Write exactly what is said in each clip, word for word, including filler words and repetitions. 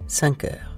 cinq heures.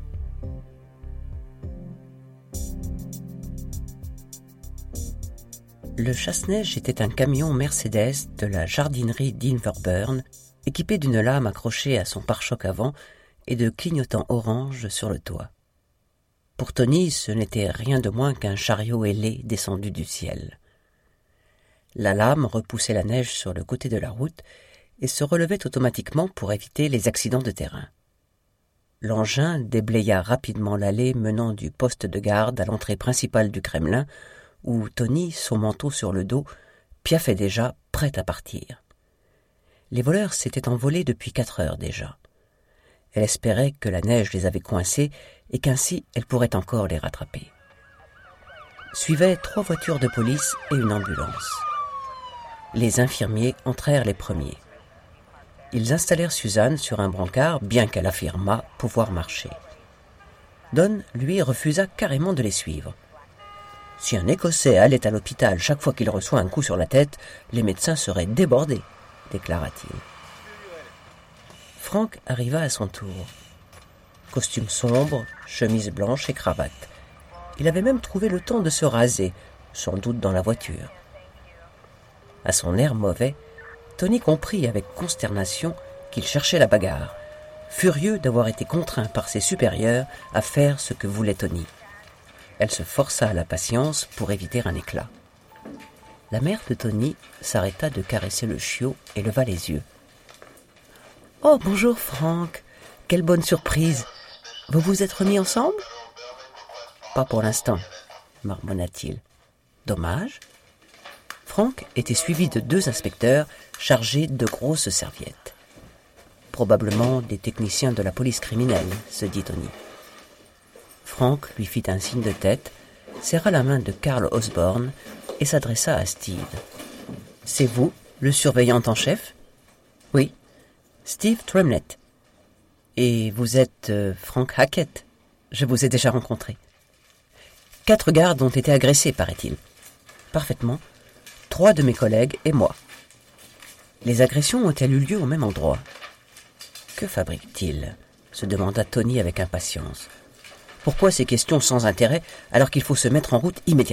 Le chasse-neige était un camion Mercedes de la jardinerie d'Inverburn, équipé d'une lame accrochée à son pare-choc avant et de clignotants orange sur le toit. Pour Tony, ce n'était rien de moins qu'un chariot ailé descendu du ciel. La lame repoussait la neige sur le côté de la route et se relevait automatiquement pour éviter les accidents de terrain. L'engin déblaya rapidement l'allée menant du poste de garde à l'entrée principale du Kremlin, où Tony, son manteau sur le dos, piaffait déjà, prêt à partir. Les voleurs s'étaient envolés depuis quatre heures déjà. Elle espérait que la neige les avait coincés et qu'ainsi elle pourrait encore les rattraper. Suivaient trois voitures de police et une ambulance. Les infirmiers entrèrent les premiers. Ils installèrent Suzanne sur un brancard, bien qu'elle affirmât pouvoir marcher. Don, lui, refusa carrément de les suivre. « Si un Écossais allait à l'hôpital chaque fois qu'il reçoit un coup sur la tête, les médecins seraient débordés », déclara-t-il. Frank arriva à son tour. Costume sombre, chemise blanche et cravate. Il avait même trouvé le temps de se raser, sans doute dans la voiture. À son air mauvais, Tony comprit avec consternation qu'il cherchait la bagarre, furieux d'avoir été contraint par ses supérieurs à faire ce que voulait Tony. Elle se força à la patience pour éviter un éclat. La mère de Tony s'arrêta de caresser le chiot et leva les yeux. « Oh, bonjour Frank, quelle bonne surprise. Vous vous êtes remis ensemble ?»« Pas pour l'instant, » marmonna-t-il. « Dommage. » Frank était suivi de deux inspecteurs chargés de grosses serviettes. Probablement des techniciens de la police criminelle, se dit Tony. Frank lui fit un signe de tête, serra la main de Carl Osborne et s'adressa à Steve. « C'est vous, le surveillant en chef ?»« Oui, Steve Tremlett. Et vous êtes euh, Frank Hackett. Je vous ai déjà rencontré. Quatre gardes ont été agressés, paraît-il. Parfaitement. Trois de mes collègues et moi. Les agressions ont-elles eu lieu au même endroit ? Que fabrique-t-il ? Se demanda Tony avec impatience. Pourquoi ces questions sans intérêt alors qu'il faut se mettre en route immédiatement ?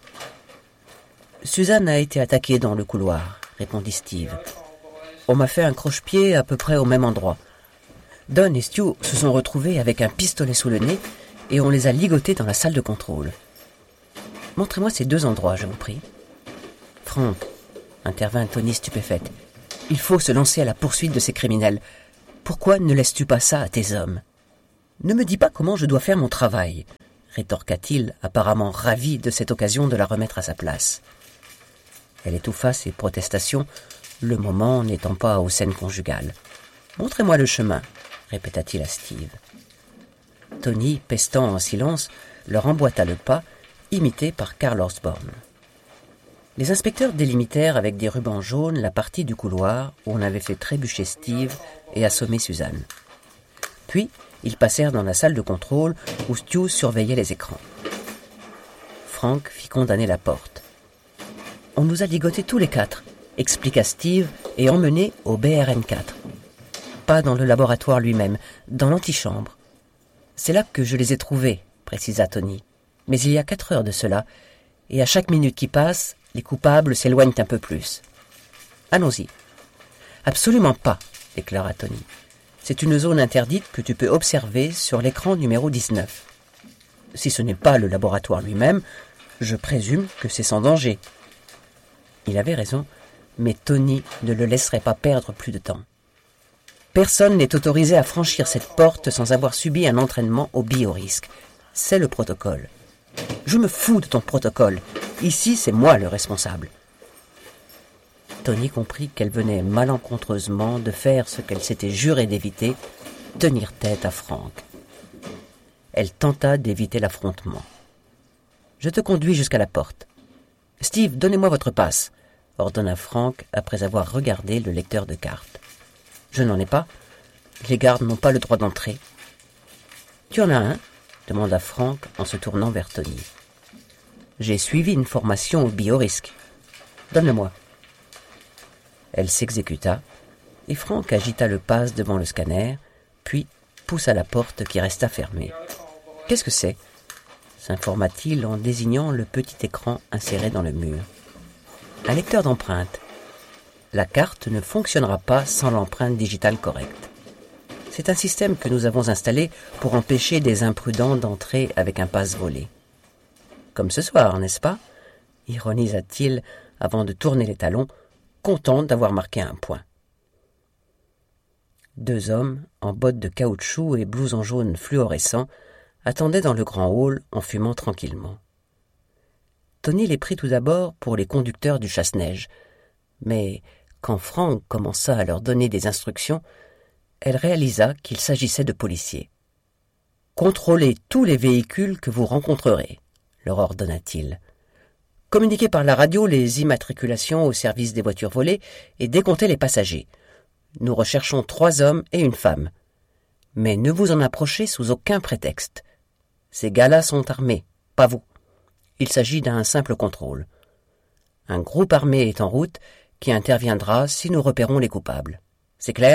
Suzanne a été attaquée dans le couloir, répondit Steve. On m'a fait un croche-pied à peu près au même endroit. Don et Stu se sont retrouvés avec un pistolet sous le nez et on les a ligotés dans la salle de contrôle. Montrez-moi ces deux endroits, je vous prie. Frank, intervint Tony stupéfaite, il faut se lancer à la poursuite de ces criminels. Pourquoi ne laisses-tu pas ça à tes hommes ? Ne me dis pas comment je dois faire mon travail, rétorqua-t-il, apparemment ravi de cette occasion de la remettre à sa place. Elle étouffa ses protestations, le moment n'étant pas aux scènes conjugales. « Montrez-moi le chemin », répéta-t-il à Steve. Tony, pestant en silence, leur emboîta le pas, imité par Carl Osborne. Les inspecteurs délimitèrent avec des rubans jaunes la partie du couloir où on avait fait trébucher Steve et assommer Suzanne. Puis, ils passèrent dans la salle de contrôle où Stu surveillait les écrans. Frank fit condamner la porte. « On nous a ligotés tous les quatre », expliqua Steve, et emmenés au B R N quatre. Pas dans le laboratoire lui-même, dans l'antichambre. C'est là que je les ai trouvés, précisa Tony. Mais il y a quatre heures de cela, et à chaque minute qui passe, les coupables s'éloignent un peu plus. Allons-y. Absolument pas, déclara Tony. C'est une zone interdite que tu peux observer sur l'écran numéro dix-neuf. Si ce n'est pas le laboratoire lui-même, je présume que c'est sans danger. Il avait raison, mais Tony ne le laisserait pas perdre plus de temps. Personne n'est autorisé à franchir cette porte sans avoir subi un entraînement au biorisque. C'est le protocole. Je me fous de ton protocole. Ici, c'est moi le responsable. Tony comprit qu'elle venait malencontreusement de faire ce qu'elle s'était juré d'éviter, tenir tête à Frank. Elle tenta d'éviter l'affrontement. « Je te conduis jusqu'à la porte. Steve, donnez-moi votre passe, » ordonna Frank après avoir regardé le lecteur de cartes. « Je n'en ai pas. Les gardes n'ont pas le droit d'entrer. »« Tu en as un ?» demanda Frank en se tournant vers Tony. « J'ai suivi une formation au biorisque. Donne-le-moi. » Elle s'exécuta, et Frank agita le passe devant le scanner, puis poussa la porte qui resta fermée. « Qu'est-ce que c'est » s'informa-t-il en désignant le petit écran inséré dans le mur. « Un lecteur d'empreintes. La carte ne fonctionnera pas sans l'empreinte digitale correcte. C'est un système que nous avons installé pour empêcher des imprudents d'entrer avec un passe volé. Comme ce soir, n'est-ce pas ?» ironisa-t-il avant de tourner les talons, content d'avoir marqué un point. Deux hommes, en bottes de caoutchouc et blousons jaunes fluorescents, attendaient dans le grand hall en fumant tranquillement. Tony les prit tout d'abord pour les conducteurs du chasse-neige, mais quand Frank commença à leur donner des instructions, elle réalisa qu'il s'agissait de policiers. « Contrôlez tous les véhicules que vous rencontrerez », leur ordonna-t-il. « Communiquez par la radio les immatriculations au service des voitures volées et décomptez les passagers. Nous recherchons trois hommes et une femme. Mais ne vous en approchez sous aucun prétexte. Ces gars-là sont armés, pas vous. Il s'agit d'un simple contrôle. Un groupe armé est en route qui interviendra si nous repérons les coupables. C'est clair ?»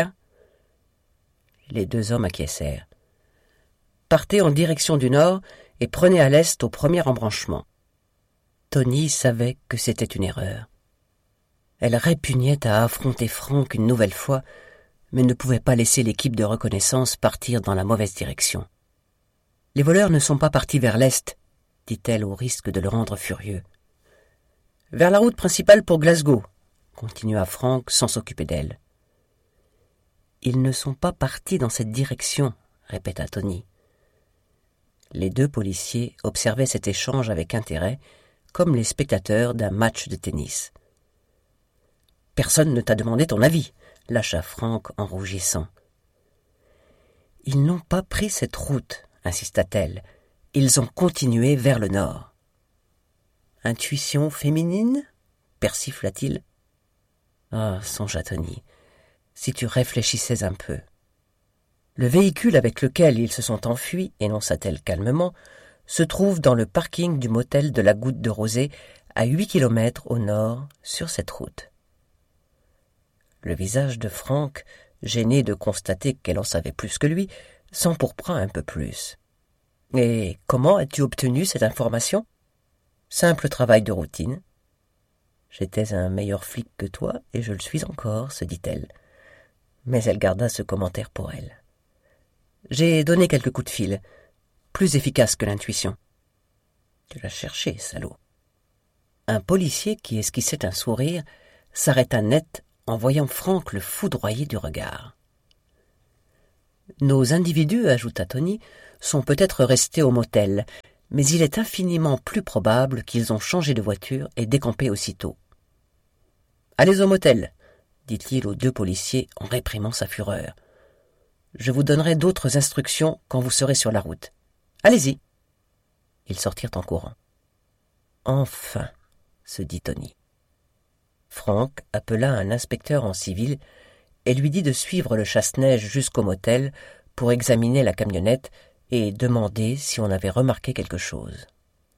Les deux hommes acquiescèrent. « Partez en direction du nord et prenez à l'est au premier embranchement. » Tony savait que c'était une erreur. Elle répugnait à affronter Frank une nouvelle fois, mais ne pouvait pas laisser l'équipe de reconnaissance partir dans la mauvaise direction. « Les voleurs ne sont pas partis vers l'est, » dit-elle au risque de le rendre furieux. « Vers la route principale pour Glasgow, » continua Frank sans s'occuper d'elle. « Ils ne sont pas partis dans cette direction, » répéta Tony. Les deux policiers observaient cet échange avec intérêt, comme les spectateurs d'un match de tennis. « Personne ne t'a demandé ton avis, » lâcha Frank en rougissant. « Ils n'ont pas pris cette route, » insista-t-elle. « Ils ont continué vers le nord. »« Intuition féminine » persifla-t-il. « Ah, songea Tony, si tu réfléchissais un peu. » Le véhicule avec lequel ils se sont enfuis, énonça-t-elle calmement, se trouve dans le parking du motel de la Goutte de Rosée, à huit kilomètres au nord, sur cette route. Le visage de Frank, gêné de constater qu'elle en savait plus que lui, s'empourpra un peu plus. « Et comment as-tu obtenu cette information ?»« Simple travail de routine. »« J'étais un meilleur flic que toi, et je le suis encore, » se dit-elle. Mais elle garda ce commentaire pour elle. « J'ai donné quelques coups de fil, plus efficaces que l'intuition. »« Tu l'as cherché, salaud. » Un policier qui esquissait un sourire s'arrêta net en voyant Frank le foudroyer du regard. « Nos individus, ajouta Tony, sont peut-être restés au motel, mais il est infiniment plus probable qu'ils ont changé de voiture et décampé aussitôt. »« Allez au motel, » dit-il aux deux policiers en réprimant sa fureur. « Je vous donnerai d'autres instructions quand vous serez sur la route. Allez-y. » Ils sortirent en courant. « Enfin, » se dit Tony. Frank appela un inspecteur en civil et lui dit de suivre le chasse-neige jusqu'au motel pour examiner la camionnette et demander si on avait remarqué quelque chose.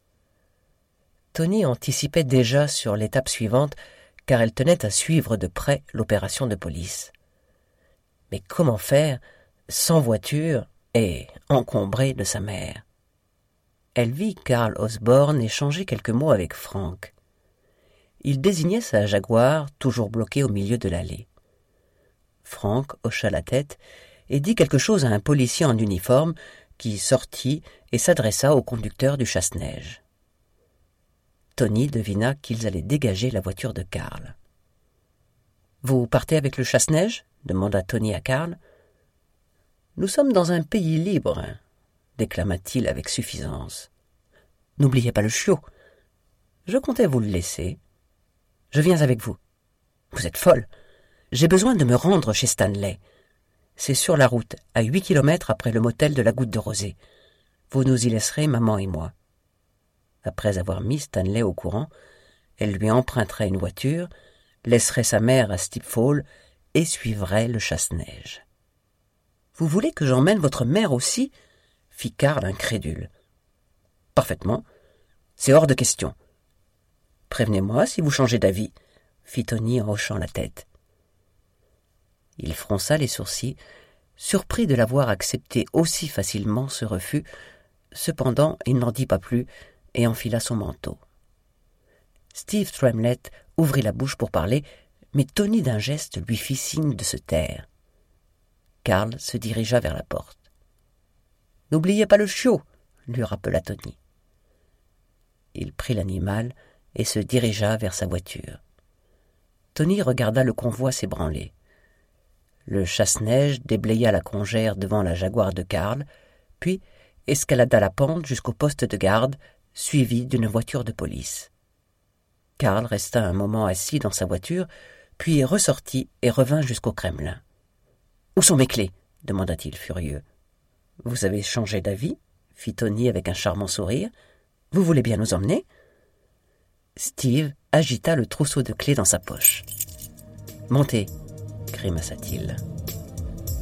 Tony anticipait déjà sur l'étape suivante car elle tenait à suivre de près l'opération de police. Mais comment faire sans voiture et encombrée de sa mère? Elle vit Karl Osborne échanger quelques mots avec Frank. Il désignait sa Jaguar, toujours bloquée au milieu de l'allée. Frank hocha la tête et dit quelque chose à un policier en uniforme qui sortit et s'adressa au conducteur du chasse-neige. Tony devina qu'ils allaient dégager la voiture de Karl. « Vous partez avec le chasse-neige » demanda Tony à Karl. « Nous sommes dans un pays libre » déclama-t-il avec suffisance. « N'oubliez pas le chiot. Je comptais vous le laisser. Je viens avec vous. Vous êtes folle. J'ai besoin de me rendre chez Stanley. C'est sur la route, à huit kilomètres après le motel de la Goutte de Rosée. Vous nous y laisserez, maman et moi. » Après avoir mis Stanley au courant, elle lui emprunterait une voiture, laisserait sa mère à Steepfall et suivrait le chasse-neige. « Vous voulez que j'emmène votre mère aussi ?» fit Karl incrédule. « Parfaitement. C'est hors de question. »« Prévenez-moi si vous changez d'avis, » fit Tony en hochant la tête. Il fronça les sourcils, surpris de l'avoir accepté aussi facilement ce refus. Cependant, il n'en dit pas plus et enfila son manteau. Steve Tremlett ouvrit la bouche pour parler, mais Tony d'un geste lui fit signe de se taire. Karl se dirigea vers la porte. « N'oubliez pas le chiot !» lui rappela Tony. Il prit l'animal et se dirigea vers sa voiture. Tony regarda le convoi s'ébranler. Le chasse-neige déblaya la congère devant la Jaguar de Karl, puis escalada la pente jusqu'au poste de garde, suivi d'une voiture de police. Karl resta un moment assis dans sa voiture, puis ressortit et revint jusqu'au Kremlin. « Où sont mes clés ?» demanda-t-il furieux. « Vous avez changé d'avis ?» fit Tony avec un charmant sourire. « Vous voulez bien nous emmener ?» Steve agita le trousseau de clés dans sa poche. « Montez !» grimaça-t-il.